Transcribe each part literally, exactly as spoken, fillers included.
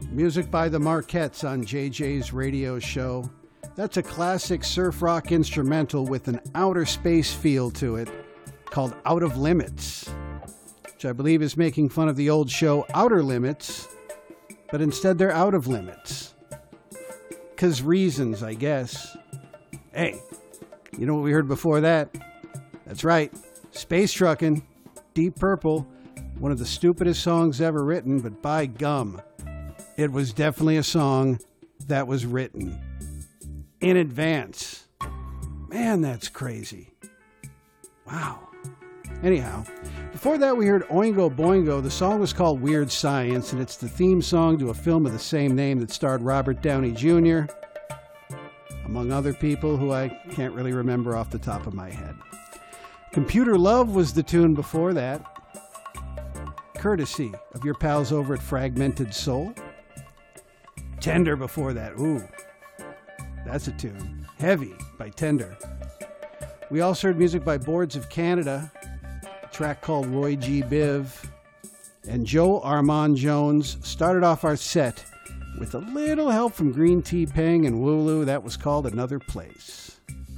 Music by the Marquettes on J J's radio show. That's a classic surf rock instrumental with an outer space feel to it called Out of Limits, which I believe is making fun of the old show Outer Limits, but instead they're out of limits. 'Cause reasons, I guess. Hey, you know what we heard before that? That's right, Space Truckin', Deep Purple, one of the stupidest songs ever written, but by gum, it was definitely a song that was written in advance. Man, that's crazy. Wow. Anyhow, before that we heard Oingo Boingo. The song was called Weird Science, and it's the theme song to a film of the same name that starred Robert Downey Junior, among other people who I can't really remember off the top of my head. Computer Love was the tune before that, courtesy of your pals over at Fragmented Soul. Tender before that. Ooh, that's a tune. Heavy by Tender. We also heard music by Boards of Canada, a track called Roy G. Biv. And Joe Armand Jones started off our set with a little help from Green Tea Peng and Wooloo. That was called Another Place.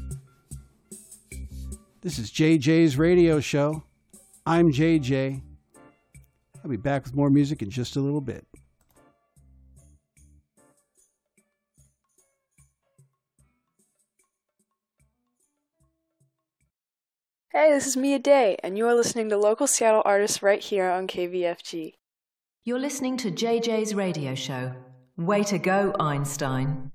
This is J J's radio show. I'm J J. I'll be back with more music in just a little bit. Hey, this is Mia Day, and you are listening to local Seattle artists right here on K V F G. You're listening to J J's radio show. Way to go, Einstein.